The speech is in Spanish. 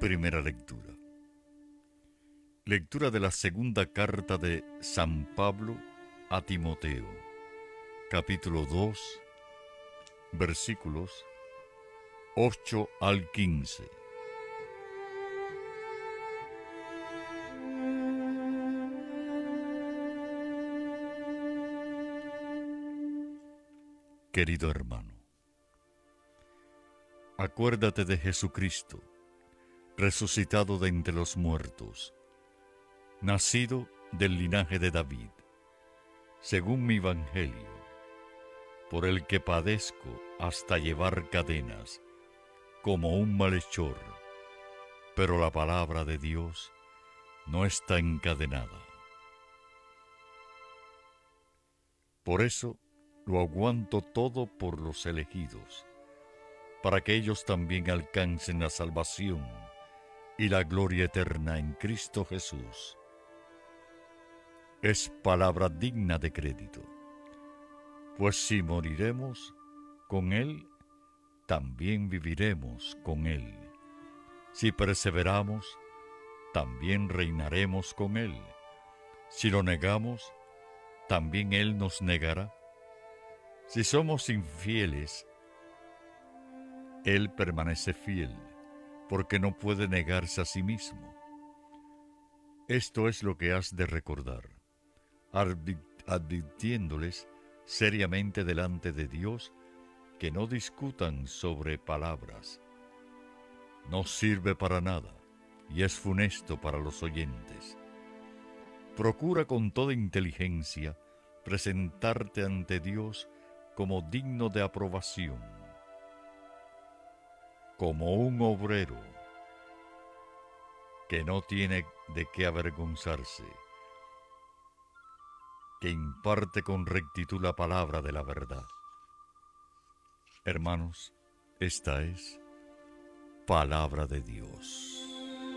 Primera lectura. Lectura de la segunda carta de San Pablo a Timoteo, capítulo 2, versículos 8 al 15. Querido hermano, acuérdate de Jesucristo, resucitado de entre los muertos, nacido del linaje de David, según mi evangelio, por el que padezco hasta llevar cadenas, como un malhechor, pero la palabra de Dios no está encadenada. Por eso lo aguanto todo por los elegidos, para que ellos también alcancen la salvación y la gloria eterna en Cristo Jesús. Es palabra digna de crédito, pues si moriremos con Él, también viviremos con Él. Si perseveramos, también reinaremos con Él. Si lo negamos, también Él nos negará. Si somos infieles, Él permanece fiel, porque no puede negarse a sí mismo. Esto es lo que has de recordar, advirtiéndoles seriamente delante de Dios que no discutan sobre palabras. No sirve para nada y es funesto para los oyentes. Procura con toda inteligencia presentarte ante Dios como digno de aprobación, como un obrero que no tiene de qué avergonzarse, que imparte con rectitud la palabra de la verdad. Hermanos, esta es palabra de Dios.